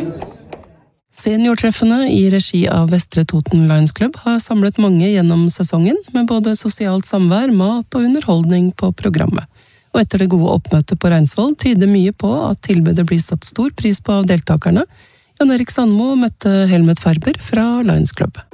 Seniortreffene i regi av Vestre Toten Lions Club har samlet mange gjennom sesongen, med både sosialt samvær, mat og underholdning på programmet. Og etter det gode oppmøtet på Reinsvoll tyder mye på at tilbudet blir satt stor pris på av deltakerne. Jan Erik Sandmo møtte Helmut Ferber fra Lions Club.